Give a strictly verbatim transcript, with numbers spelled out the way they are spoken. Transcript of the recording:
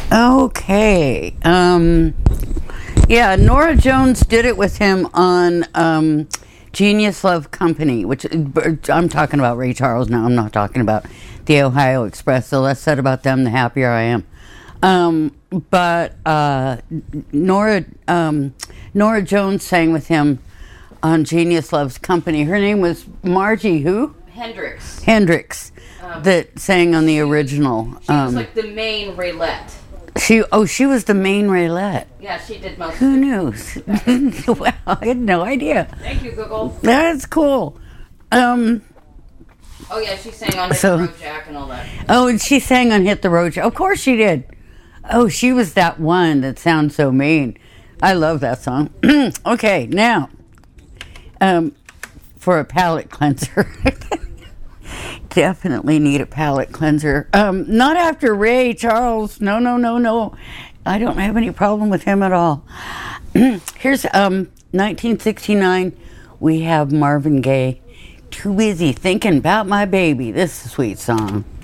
Okay. Um, yeah, Nora Jones did it with him on um, Genius Love Company, which I'm talking about Ray Charles now. I'm not talking about the Ohio Express. The less said about them, the happier I am. Um, but uh, Nora um, Nora Jones sang with him on Genius Love's Company. Her name was Margie who? Hendrix. Hendrix, um, that sang on the original. She um, was like the main Raylette. She oh she was the main Raylette. Yeah, she did most. Who knew? Wow, I had no idea. Thank you, Google. That's cool. Um, oh yeah, she sang on Hit so, the Road Jack and all that. Oh, and she sang on Hit the Road Jack. Of course she did. Oh, she was that one that sounds so mean. I love that song. Okay, now, um, for a palate cleanser. Definitely need a palate cleanser. Um, not after Ray Charles. No, no, no, no. I don't have any problem with him at all. Here's um, nineteen sixty-nine. We have Marvin Gaye. Too busy thinking about my baby. This is a sweet song.